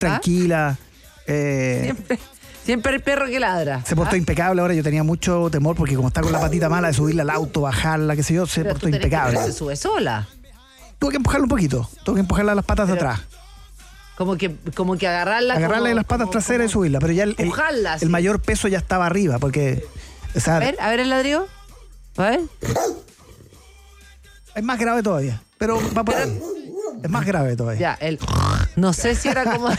tranquila. Siempre el perro que ladra. Se portó impecable. Ahora yo tenía mucho temor porque como está con la patita mala de subirla al auto, bajarla, qué sé yo, se Pero portó tú tenés impecable. que se sube sola. Tuve que empujarla un poquito. Tuve que empujarla a las patas de Pero- atrás. Como que agarrarla. Agarrarla de las patas traseras y subirla. Pero ya empujarla, sí. el mayor peso ya estaba arriba porque... O sea, A ver el ladrillo. A ver. es más grave todavía. Pero va por ahí. Es más grave todavía. Ya, no sé si era como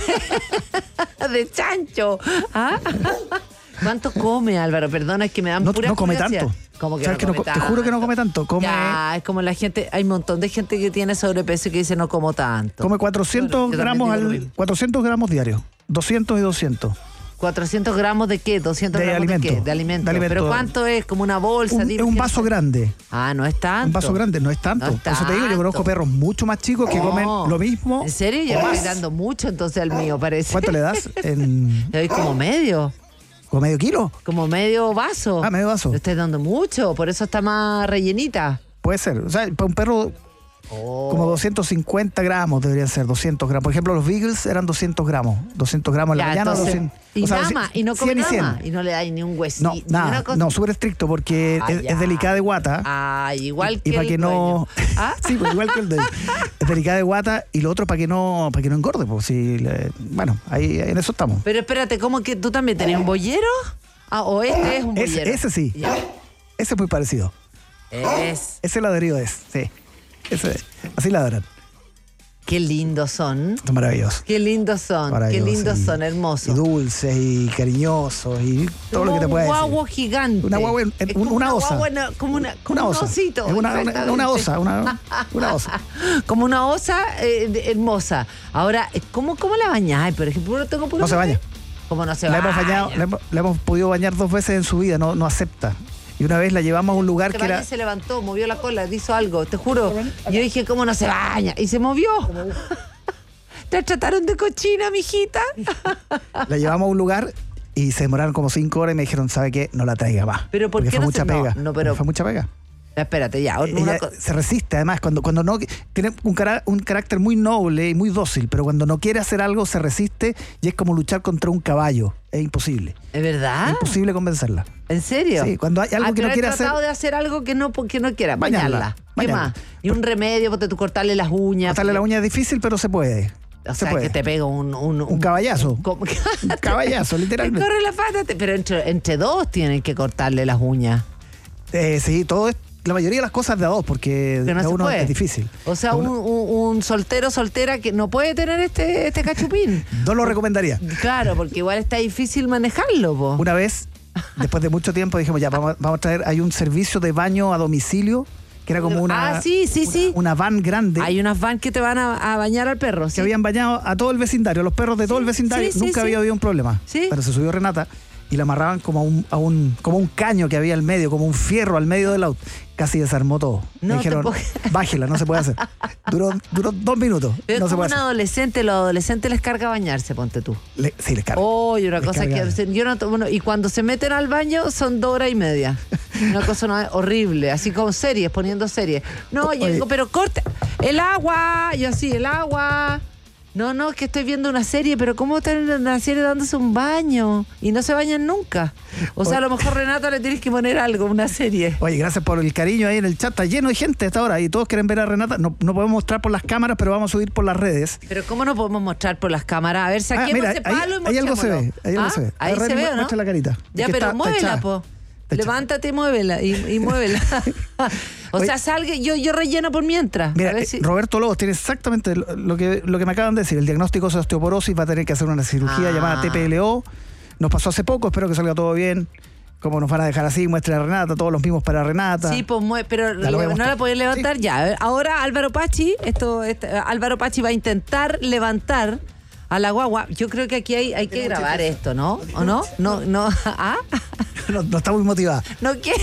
de chancho. ¿Ah? ¿Cuánto come, Álvaro? Perdona, es que me dan No, pura no come curiosidad. tanto. Como que ¿Sabes que no come te juro que no tanto. come tanto. Come, Ya, es como la gente, hay un montón de gente que tiene sobrepeso y que dice no como tanto. come 400 Bueno, yo gramos también digo lo mismo. 400 gramos diarios. 200 y 200. 400 gramos de qué? 200 De gramos alimento. de qué? De alimento. De alimento. ¿Pero cuánto es? ¿Como una bolsa? Es Dime, un ¿qué vaso es? grande. Ah, no es tanto. Un vaso grande, no es tanto. No es Por eso te digo, yo conozco tanto. perros mucho más chicos que comen lo mismo. ¿En serio? Yo o le más. estoy dando mucho entonces al mío, parece. ¿Cuánto le das? Le doy como medio. ¿Con medio kilo? Como medio vaso. Ah, medio vaso. Le estoy dando mucho, por eso está más rellenita. Puede ser. O sea, para un perro como 250 gramos deberían ser, 200 gramos. Por ejemplo, los Beagles eran 200 gramos. 200 gramos en la Ya, mañana. entonces, 200, y o sea, nada más, y no come 100 y nada 100. más. Y no le dais ni un huesito. No, ni nada. una cosa. No, súper estricto porque Ah, es ya. delicada de guata. Ay, igual que Y para el que no. dueño. ¿Ah? Sí, pues igual que el dueño. Es delicada de guata y lo otro para que no engorde. Pues, bueno, ahí en eso estamos. Pero espérate, ¿cómo que tú también tenés un boyero? Ah, o este es un boyero. Ese sí. Ya. Ese es muy parecido. Ese ladrillo es, sí. Así ladran. Qué lindos son. Son maravillosos. Qué lindos son. Qué Maravillosos, lindos y- son, Y hermosos. dulces y cariñosos y todo lo que te pueda Un decir. guagua gigante. Una guagua, Es como una osa. guagua, como un Una osa. osito. Es una exactamente. osa, una osa. Como una osa hermosa. Ahora, ¿cómo la bañáis? Por ejemplo, no tengo puro No se baña. ¿Cómo no se La baña? hemos bañado, la hemos podido bañar 2 veces en su vida, no acepta. Y una vez la llevamos a un lugar Se que baña era. y se levantó, movió la cola, hizo algo, te juro. Yo dije, ¿cómo no se baña? Y se movió. ¿Te trataron de cochina, mijita? La llevamos a un lugar y se demoraron como 5 horas y me dijeron, ¿sabe qué? No la traiga más. ¿Pero por Porque qué fue no mucha se- no, pega. no, pero- Fue mucha pega. Espérate, ya. Ella se resiste, además, cuando no tiene un carácter muy noble y muy dócil, pero cuando no quiere hacer algo se resiste y es como luchar contra un caballo. Es imposible. ¿Es verdad? Es imposible convencerla. ¿En serio? Sí, cuando hay algo que pero no he quiere tratado hacer. de hacer algo que no quiera, Bañarla, bañarla. ¿Qué bañarla. más? Y un remedio, porque tú cortarle las uñas. Cortarle la uña es difícil, pero se puede. O se sea, puede. que te pega Un caballazo. ¿Cómo? Un caballazo, Te literalmente. corre la pata, pero entre dos tienen que cortarle las uñas. Sí, todo es. La mayoría de las cosas de a dos, porque Pero no de se uno puede. es difícil. O sea, De uno- un soltera que no puede tener este cachupín. No lo recomendaría. Claro, porque igual está difícil manejarlo, po. Una vez, después de mucho tiempo, dijimos, ya, vamos a traer, hay un servicio de baño a domicilio, que era como una, sí. una van grande, Hay unas van que te van a bañar al perro, que ¿sí? habían bañado a todo el vecindario, los perros de todo el vecindario, sí, nunca sí. había habido un problema. Sí. Pero se subió Renata y la amarraban como como un caño que había al medio, como un fierro al medio del auto. Casi desarmó todo. No Me te dijeron, puedo- bájela, no se puede hacer. Duró 2 minutos. Pero no es se como puede un hacer. adolescente, los adolescentes les carga bañarse, ponte tú. Sí, les carga. Oh, y una Les cosa carga. que yo no, bueno, y cuando se meten al baño son 2 horas y media. Una cosa horrible, así como series, poniendo series. No, Oye. yo digo, pero corta el agua, yo así, el agua. No, es que estoy viendo una serie, pero ¿cómo están en una serie dándose un baño? Y no se bañan nunca. O sea, a lo mejor Renato le tienes que poner algo, una serie. Oye, gracias por el cariño ahí en el chat. Está lleno de gente hasta ahora y todos quieren ver a Renata. No podemos mostrar por las cámaras, pero vamos a subir por las redes. Pero ¿cómo no podemos mostrar por las cámaras? A ver, saquemos mira, ese ahí- palo y ahí algo se mostrémoslo. ve, ahí algo se ve. Ahí A ver, se ve, ¿o no? muestra la carita. Ya, Es que pero está muévela, echada. po. Está echada. Levántate y muévela. Y muévela. O Oye. sea, salga, yo relleno por mientras. Mira, A ver si- Roberto Lobos tiene exactamente lo que me acaban de decir. El diagnóstico es osteoporosis, va a tener que hacer una cirugía llamada TPLO. Nos pasó hace poco, espero que salga todo bien. Como nos van a dejar así, muestra a Renata, todos los mimos para Renata. Sí, pues pero Ya lo voy a no mostrar. la podéis levantar ya. Ahora Álvaro Pachi, Álvaro Pachi va a intentar levantar a la guagua. Yo creo que aquí hay que grabar esto, ¿no? ¿O no? No. ¿Ah? No está muy motivada. No quiere.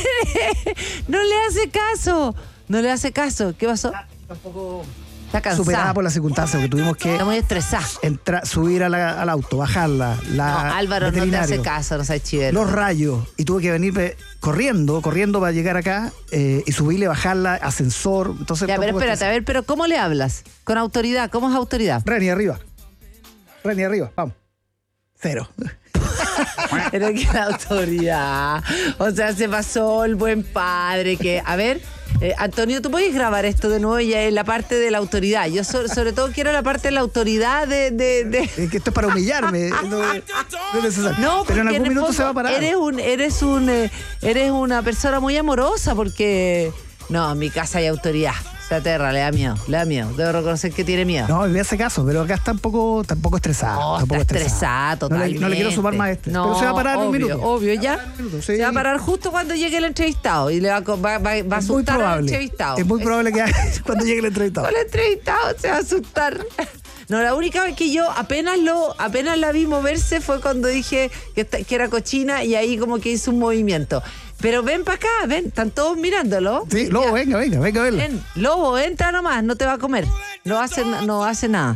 No le hace caso. No le hace caso. ¿Qué pasó? Tampoco Está cansada. superada por las circunstancias, que tuvimos que Está muy estresada. subir al auto, bajarla. No, Álvaro, no te veterinario, hace caso, no seas chivero. los rayos. Y tuve que venir corriendo para llegar acá y subirle, bajarla, ascensor. Entonces, Ya, pero tampoco espérate, a ver, pero ¿cómo le hablas? Con autoridad, ¿cómo es autoridad? Reni, arriba. Reni, arriba, vamos. 0. Pero que la autoridad. O sea, se pasó el buen padre que... A ver, Antonio, ¿tú puedes grabar esto de nuevo ya en la parte de la autoridad? Yo sobre todo quiero la parte de la autoridad de... Es que esto es para humillarme. No es necesario. No, pero en porque algún minuto el se va a fondo parar. eres una persona muy amorosa porque... No, en mi casa hay autoridad. Se aterra, le da miedo. Debo reconocer que tiene miedo. No, me hace caso, pero acá está un poco estresado. No, está está estresada totalmente. No le quiero sumar más estrés. No, pero se va a parar en un minuto. Obvio, ya. Sí. Se va a parar justo cuando llegue el entrevistado y le va a asustar al entrevistado. Es muy probable que cuando llegue el entrevistado. El entrevistado se va a asustar. No, la única vez que yo apenas la vi moverse fue cuando dije que era cochina y ahí como que hizo un movimiento. Pero ven para acá, ven, están todos mirándolo. Sí, Lobo, venga a verlo. Ven, Lobo, entra nomás, no te va a comer. No hace nada.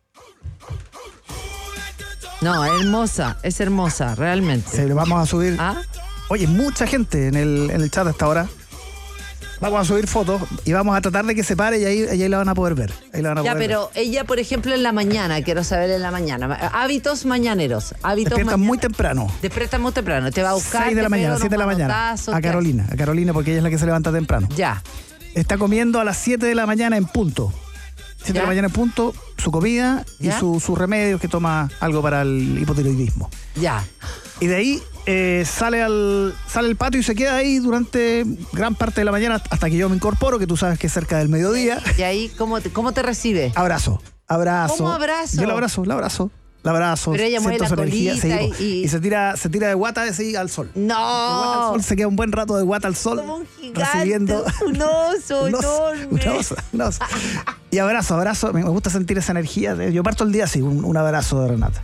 No, es hermosa, realmente. Se le vamos a subir. ¿Ah? Oye, mucha gente en el chat hasta ahora. Vamos a subir fotos y vamos a tratar de que se pare y ahí la van a poder ver. Ya, pero ella, por ejemplo, en la mañana, quiero saber en la mañana. Hábitos mañaneros. Despierta muy temprano. Despierta muy temprano. Te va a buscar. 6 de la mañana, 7 de la mañana. A Carolina, porque ella es la que se levanta temprano. Ya. Está comiendo a las 7 de la mañana en punto. 7 de la mañana en punto, su comida y sus remedios que toma algo para el hipotiroidismo. Ya. Y de ahí sale al patio y se queda ahí durante gran parte de la mañana hasta que yo me incorporo, que tú sabes que es cerca del mediodía. ¿Y ahí cómo te recibe? Abrazo. ¿Cómo abrazo? Yo la abrazo. Pero ella mueve la colita y se tira de guata así al sol. No. De guata al sol, se queda un buen rato de guata al sol. Como un gigante, recibiendo un oso enorme. Un oso. Y abrazo. Me gusta sentir esa energía. Yo parto el día así, un abrazo de Renata.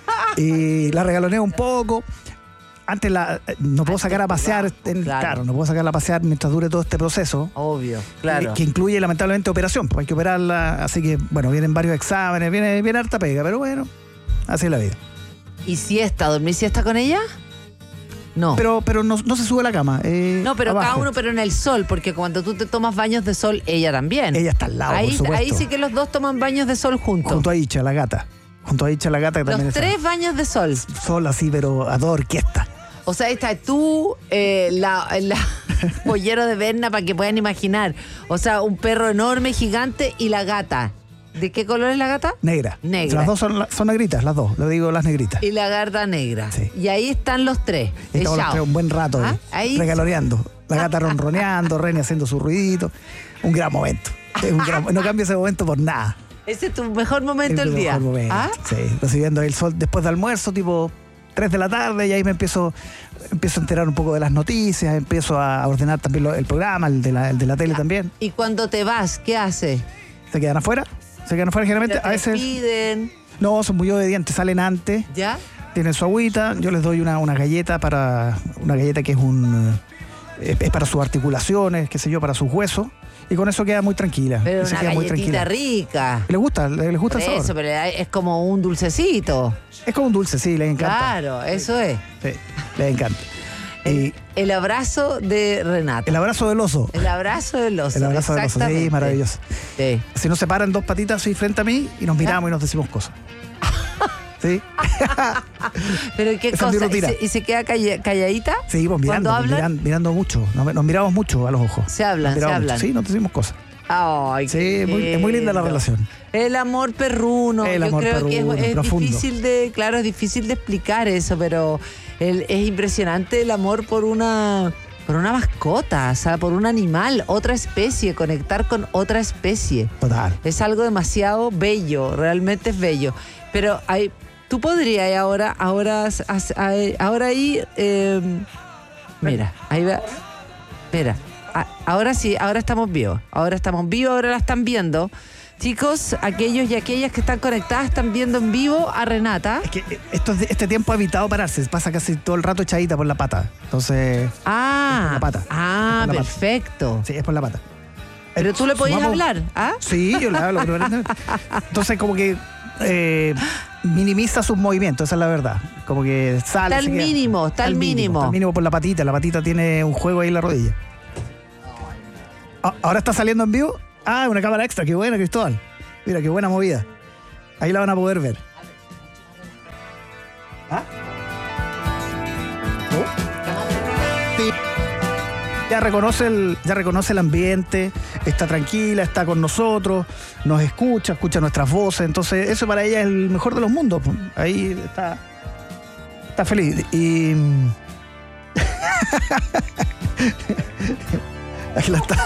Y la regaloneo un poco. Antes no puedo sacar a pasear. Claro, no puedo sacarla a pasear mientras dure todo este proceso. Obvio, claro. Que incluye lamentablemente operación. Pues hay que operarla. Así que, bueno, vienen varios exámenes. Viene harta pega, pero bueno, así es la vida. ¿Y siesta? ¿Dormir siesta con ella? No. Pero no se sube a la cama. No, pero abajo. cada uno, pero en el sol, porque cuando tú te tomas baños de sol, ella también. Ella está al lado, por supuesto. Ahí sí que los dos toman baños de sol juntos. Junto a Icha, la gata. Que también los 3 baños de sol. Sol así, pero a toda orquesta. O sea, esta es tú, la pollero de Berna, para que puedan imaginar. O sea, un perro enorme, gigante, y la gata. ¿De qué color es la gata? Negra. Las dos son negritas, las dos. Le digo las negritas. Y la gata negra. Sí. Y ahí están los 3. Estamos los 3 un buen rato ahí regaloneando. La gata ronroneando, Reni haciendo su ruidito. Un gran momento. No cambio ese momento por nada. Ese es tu mejor momento del día. Mejor momento. Sí, recibiendo el sol después de almuerzo, tipo 3 de la tarde, y ahí me empiezo a enterar un poco de las noticias, empiezo a ordenar también el programa, el de la tele también. ¿Y cuando te vas, qué haces? ¿Se quedan afuera? Generalmente, ¿Te a veces. piden? No, son muy obedientes, salen antes. ¿Ya? Tienen su agüita, yo les doy una galleta que es para sus articulaciones, qué sé yo, para sus huesos. Y con eso queda muy tranquila. Pero se una queda muy galletita tranquila. rica. Les gusta el sabor. Eso, pero es como un dulcecito. Es como un dulce, sí, les encanta. Claro, eso es. Sí, les encanta. El abrazo de Renata. El abrazo del oso. El abrazo del oso. El abrazo del oso, sí, maravilloso. Sí. Si nos separan 2 patitas así frente a mí y nos miramos y nos decimos cosas. ¿Sí? ¿Pero qué esa cosa? ¿Y se queda calladita? Sí, pues mirando mucho. Nos miramos mucho a los ojos. Se hablan. Mucho. Sí, nos decimos cosas. Ay, sí, es muy linda la relación. El amor perruno. Yo creo que es difícil es difícil de explicar eso, pero es impresionante el amor por una mascota, o sea, por un animal, otra especie, conectar con otra especie. Total. Es algo demasiado bello, realmente es bello. Pero tú podrías ahora ahí, mira, ahí va, mira, ahora sí, ahora estamos vivos, ahora la están viendo. Chicos, aquellos y aquellas que están conectadas están viendo en vivo a Renata. Es que este tiempo ha evitado pararse, pasa casi todo el rato echadita por la pata. Entonces, es por la pata. Ah, perfecto. Pata. Sí, es por la pata. Pero tú le podías hablar, ¿ah? Sí, yo le hablo. Entonces, como que minimiza sus movimientos, esa es la verdad. Como que sale. Está al mínimo. Está al mínimo por la patita. La patita tiene un juego ahí en la rodilla. ¿Ahora está saliendo en vivo? Ah, una cámara extra, qué buena, Cristóbal. Mira, qué buena movida. Ahí la van a poder ver. ¿Ah? ¿No? Sí. Ya reconoce el ambiente, está tranquila, está con nosotros, nos escucha nuestras voces, entonces eso para ella es el mejor de los mundos. Ahí está feliz. Y ahí la está.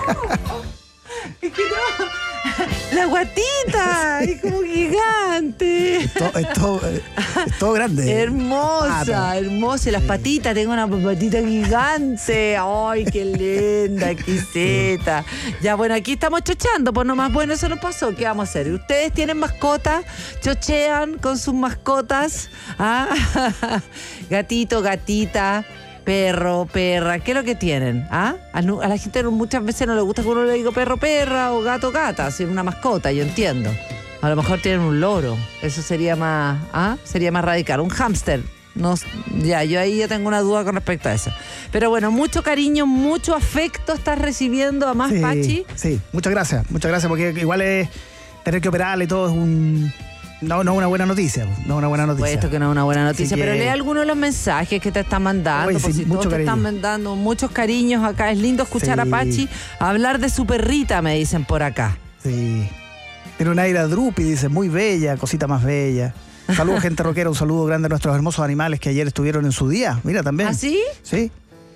Es que no. La guatita, es como gigante. Es todo grande. Hermosa. Y las patitas, tengo una patita gigante. Ay, qué linda, exquisita. Ya, bueno, aquí estamos chocheando, pues nomás, bueno, eso nos pasó. ¿Qué vamos a hacer? ¿Ustedes tienen mascotas? ¿Chochean con sus mascotas? ¿Ah? Gatito, gatita. Perro, perra, ¿qué es lo que tienen? ¿Ah? A la gente muchas veces no le gusta que uno le diga perro, perra o gato, gata, así una mascota, yo entiendo. A lo mejor tienen un loro, eso sería más, sería más radical. Un hámster, no, yo ahí ya tengo una duda con respecto a eso. Pero bueno, mucho cariño, mucho afecto estás recibiendo a más, sí, Pachi. Sí, muchas gracias, porque igual es tener que operarle y todo es No una buena noticia. No una buena noticia. Supuesto que no es una buena noticia, pero lee algunos de los mensajes que te están mandando. Oye, por sí, si todos te están mandando muchos cariños acá. Es lindo escuchar a Pachi hablar de su perrita, me dicen por acá. Sí. Tiene un aire a Drupi, dice, muy bella, cosita más bella. Saludos, gente rockera, un saludo grande a nuestros hermosos animales que ayer estuvieron en su día. Mira, también. ¿Ah, sí? Sí.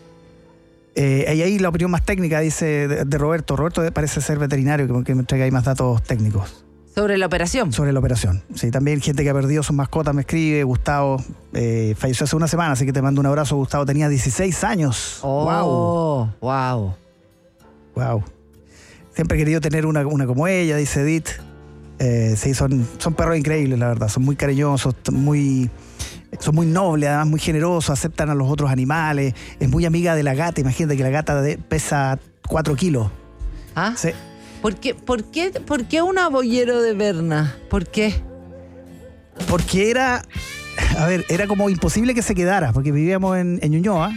Y ahí la opinión más técnica, dice, de Roberto. Roberto parece ser veterinario, que me entrega ahí más datos técnicos. Sobre la operación. Sobre la operación. Sí, también gente que ha perdido sus mascotas me escribe. Gustavo falleció hace una semana, así que te mando un abrazo. Gustavo tenía 16 años. Oh, wow. Wow. Siempre he querido tener una como ella, dice Edith. Sí, son perros increíbles, la verdad. Son muy cariñosos, son muy nobles, además muy generosos, aceptan a los otros animales. Es muy amiga de la gata. Imagínate que la gata pesa 4 kilos. ¿Ah? Sí. ¿Por qué un abollero de Berna? ¿Por qué? Porque era como imposible que se quedara, porque vivíamos en Ñuñoa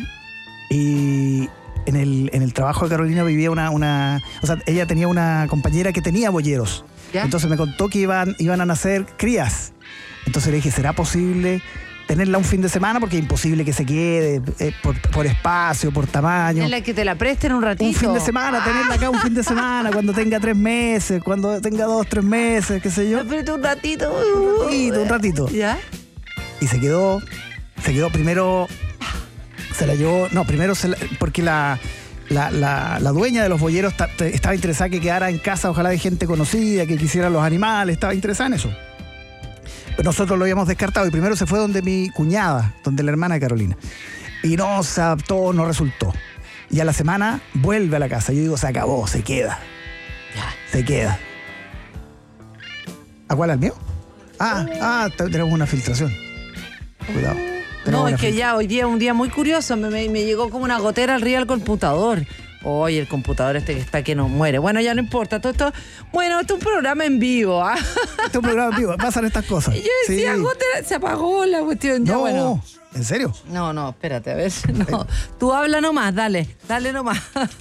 y en el trabajo de Carolina vivía o sea, ella tenía una compañera que tenía boyeros. ¿Ya? Entonces me contó que iban a nacer crías. Entonces le dije, ¿será posible tenerla un fin de semana? Porque es imposible que se quede por espacio, por tamaño. En la que te la presten un ratito. Un fin de semana, tenerla acá un fin de semana, cuando tenga 3 meses, cuando tenga 2, 3 meses, qué sé yo. Espérate un ratito. Un ratito. ¿Ya? Y se quedó primero, se la llevó, no, primero porque la dueña de los boyeros estaba interesada que quedara en casa, ojalá de gente conocida, que quisiera los animales, estaba interesada en eso. Pero nosotros lo habíamos descartado y primero se fue donde mi cuñada, donde la hermana de Carolina. Y no se adaptó, no resultó. Y a la semana vuelve a la casa. Yo digo, se acabó, se queda. Ya. Se queda. ¿A cuál, al mío? Tenemos una filtración. Cuidado. No, es que ya hoy día es un día muy curioso. Me llegó como una gotera al río al computador. Oye, el computador que está que no muere. Bueno, ya no importa. Todo esto, bueno, esto es un programa en vivo. Esto es un programa en vivo, pasan estas cosas. Y yo decía, gotera, se apagó la cuestión. No, ya, bueno. ¿En serio? No, espérate, a ver. No. Tú habla nomás, dale nomás.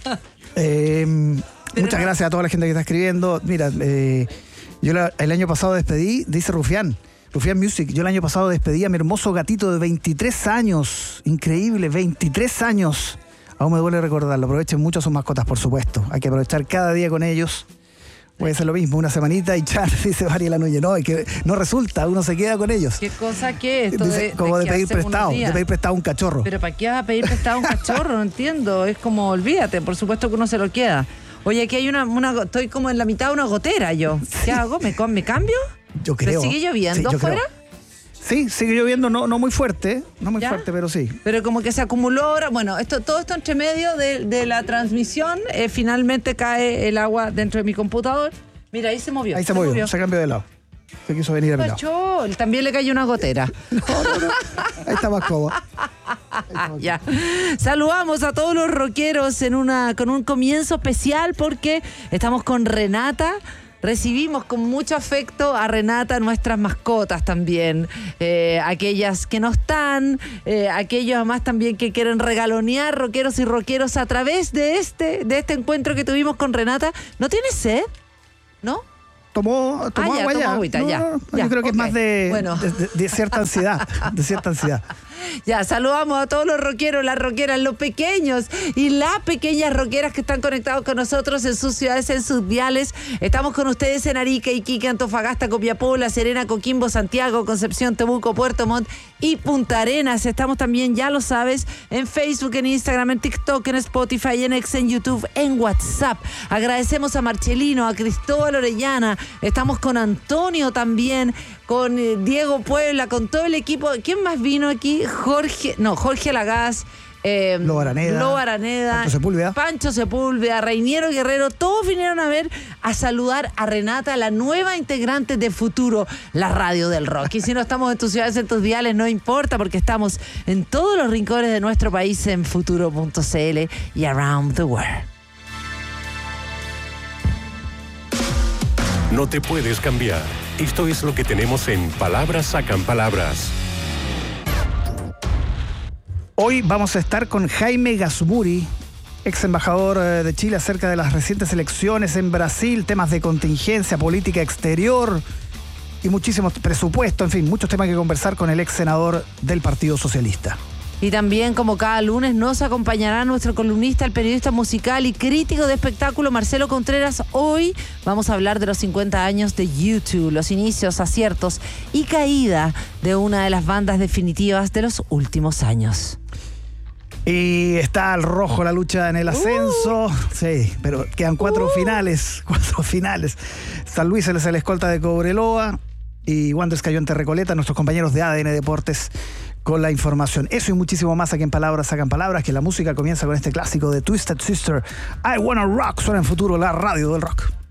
Muchas gracias a toda la gente que está escribiendo. Mira, yo el año pasado despedí, dice Rufián Music, yo el año pasado despedí a mi hermoso gatito de 23 años. Increíble, 23 años. Aún me duele recordarlo. Aprovechen mucho a sus mascotas, por supuesto. Hay que aprovechar cada día con ellos. Puede ser lo mismo, una semanita y ya, dice Mariela Núñez. No, es que no resulta, uno se queda con ellos. ¿Qué cosa que es esto? Dice, como de pedir prestado, un cachorro. ¿Pero para qué vas a pedir prestado un cachorro? No entiendo. Es como, olvídate, por supuesto que uno se lo queda. Oye, aquí hay estoy como en la mitad de una gotera yo. ¿Qué hago? ¿Me cambio? Yo creo. ¿Pero sigue lloviendo afuera? Sí, sigue lloviendo, no muy fuerte, fuerte, pero sí. Pero como que se acumuló ahora, bueno, todo esto entre medio de la transmisión, finalmente cae el agua dentro de mi computador. Mira, ahí se movió. Ahí se movió, se cambió de lado. Se quiso venir a mi lado. También le cayó una gotera. No. Ahí está más cómodo. Ya. Saludamos a todos los rockeros con un comienzo especial porque estamos con Renata. Recibimos con mucho afecto a Renata, nuestras mascotas también, aquellas que no están, aquellos además también que quieren regalonear rockeros y rockeros a través de este encuentro que tuvimos con Renata. ¿No tienes sed? ¿No? tomó agua ya. Agüita, No, ya. no, Ya, yo creo que ok. es más Bueno. de cierta ansiedad. De cierta ansiedad. Ya, saludamos a todos los rockeros, las rockeras, los pequeños y las pequeñas rockeras que están conectados con nosotros en sus ciudades, en sus viales. Estamos con ustedes en Arica, Iquique, Antofagasta, Copiapó, La Serena, Coquimbo, Santiago, Concepción, Temuco, Puerto Montt y Punta Arenas. Estamos también, ya lo sabes, en Facebook, en Instagram, en TikTok, en Spotify, en X, en YouTube, en WhatsApp. Agradecemos a Marcelino, a Cristóbal Orellana. Estamos con Antonio también, con Diego Puebla, con todo el equipo. ¿Quién más vino aquí? Jorge Lagás, Lobo Araneda, Pancho Sepúlveda, Reiniero Guerrero, todos vinieron a saludar a Renata, la nueva integrante de Futuro, la radio del rock. Y si no estamos en tus ciudades, en tus diales, no importa, porque estamos en todos los rincones de nuestro país en futuro.cl y around the world. No te puedes cambiar. Esto es lo que tenemos en Palabras Sacan Palabras. Hoy vamos a estar con Jaime Gazmuri, ex embajador de Chile, acerca de las recientes elecciones en Brasil, temas de contingencia, política exterior y muchísimos presupuestos, en fin, muchos temas que conversar con el ex senador del Partido Socialista. Y también, como cada lunes, nos acompañará nuestro columnista, el periodista musical y crítico de espectáculo, Marcelo Contreras. Hoy vamos a hablar de los 50 años de U2, los inicios, aciertos y caída de una de las bandas definitivas de los últimos años. Y está al rojo la lucha en el ascenso. Sí, pero quedan cuatro finales. San Luis es el escolta de Cobreloa y Wanderers cayó ante Recoleta, nuestros compañeros de ADN Deportes con la información. Eso y muchísimo más aquí en Palabras Sacan Palabras, que la música comienza con este clásico de Twisted Sister, I Wanna Rock. Suena en Futuro, la radio del rock.